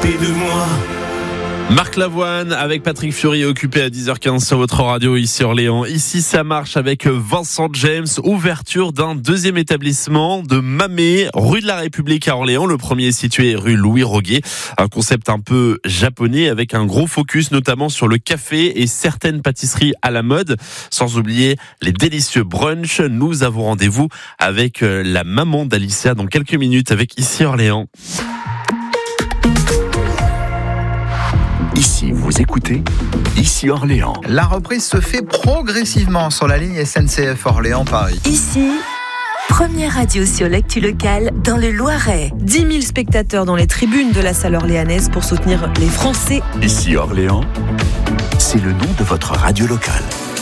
côté de moi. Marc Lavoine avec Patrick Fiori occupé à 10h15 sur votre radio ici Orléans. Ici ça marche avec Vincent James, ouverture d'un deuxième établissement de Mamé, rue de la République à Orléans. Le premier est situé rue Louis Roguet. Un concept un peu japonais avec un gros focus notamment sur le café et certaines pâtisseries à la mode. Sans oublier les délicieux brunchs. Nous avons rendez-vous avec la maman d'Alicia dans quelques minutes avec ici Orléans. Ici, vous écoutez, ici Orléans. La reprise se fait progressivement sur la ligne SNCF Orléans-Paris. Ici, première radio sur l'actu locale dans le Loiret. 10 000 spectateurs dans les tribunes de la salle orléanaise pour soutenir les Français. Ici Orléans, c'est le nom de votre radio locale.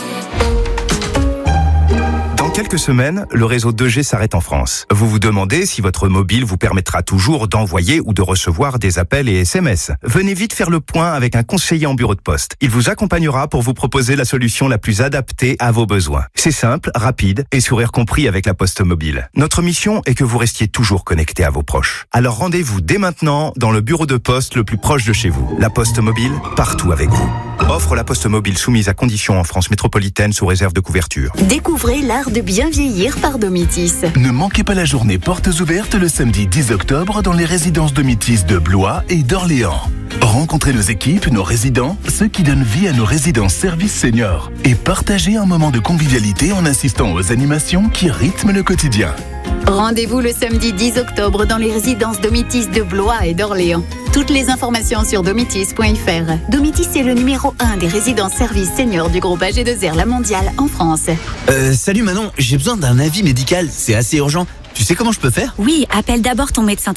Dans quelques semaines, le réseau 2G s'arrête en France. Vous vous demandez si votre mobile vous permettra toujours d'envoyer ou de recevoir des appels et SMS. Venez vite faire le point avec un conseiller en bureau de poste. Il vous accompagnera pour vous proposer la solution la plus adaptée à vos besoins. C'est simple, rapide et sourire compris avec la Poste Mobile. Notre mission est que vous restiez toujours connecté à vos proches. Alors rendez-vous dès maintenant dans le bureau de poste le plus proche de chez vous. La Poste Mobile, partout avec vous. Offre la Poste Mobile soumise à conditions en France métropolitaine sous réserve de couverture. Découvrez l'art de bien vieillir par Domitis. Ne manquez pas la journée portes ouvertes le samedi 10 octobre dans les résidences Domitis de Blois et d'Orléans. Rencontrez nos équipes, nos résidents, ceux qui donnent vie à nos résidences services seniors et partagez un moment de convivialité en assistant aux animations qui rythment le quotidien. Rendez-vous le samedi 10 octobre dans les résidences Domitis de Blois et d'Orléans. Toutes les informations sur domitis.fr. Domitis est le numéro 1 des résidences services seniors du groupe AG2R La Mondiale en France. Salut Manon, j'ai besoin d'un avis médical, c'est assez urgent. Tu sais comment je peux faire ? Oui, appelle d'abord ton médecin